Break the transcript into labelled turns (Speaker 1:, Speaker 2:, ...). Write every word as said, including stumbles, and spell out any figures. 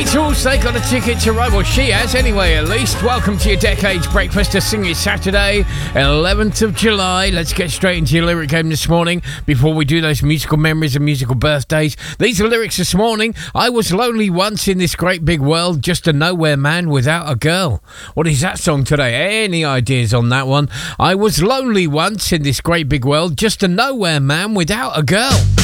Speaker 1: Beatles, they got a ticket to ride. Well, she has anyway, at least. Welcome to your Decades Breakfast to Sing It Saturday, eleventh of July. Let's get straight into your lyric game this morning before we do those musical memories and musical birthdays. These are lyrics this morning. I was lonely once in this great big world, just a nowhere man without a girl. What is that song today? Any ideas on that one? I was lonely once in this great big world, just a nowhere man without a girl.